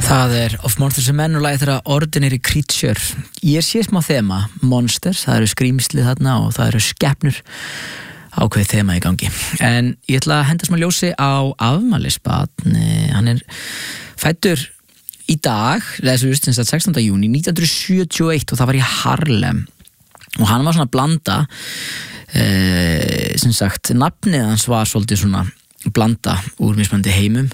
Það Of Monsters and Men og lagið þeirra Ordinary Creature. Ég sé smá þema, monsters, það eru skrýmsli þarna og það eru skepnur, ákveðið þema í gangi. En ég ætla að henda smá ljósi á afmælisbarn. Hann fæddur í dag, þessu 16. júní 1971 og það var í Harlem. Og hann var svona blanda, sem sagt, nafnið hans var svolítið svona blanda úr mismunandi heimum.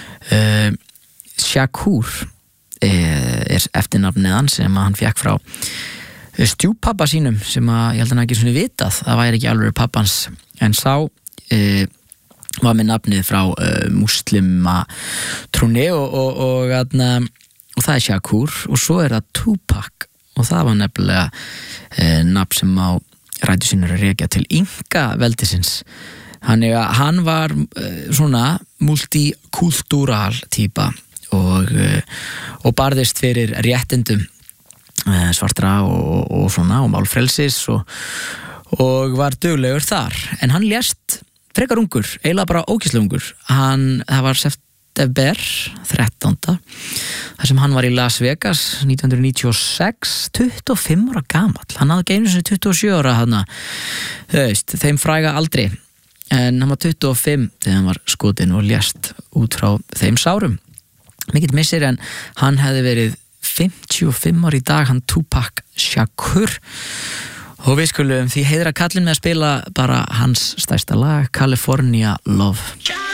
Shakur eftirnafnið hans sem hann fékk frá stjúppappa sínum sem ég held að hann ekki svona vitað, það væri ekki alveg pappans, en sá var með nafnið frá muslima trúni og það Shakur og svo það Tupac og það var nefnilega nafn sem á rætur sínur að rekja til Inka veldisins. Hann var svona multikultúral típa og barðist fyrir réttindum svartra og svona og málfrelsis og var duglegur þar, en hann lést frekar ungur, eiginlega bara ógeðslega ungur. Það var september 13. þar sem hann var í Las Vegas 1996, 25 ára gamall. Hann hafði ekki einu sinni 27 ára þarna, þeim fræga aldri, en hann var 25 þegar hann var skotinn og lést út frá þeim sárum. Mikill missir, en hann hefði verið 55 ára í dag, hann Tupac Shakur, og við skulum því heiðra kallinn með að spila bara hans stærsta lag, California Love.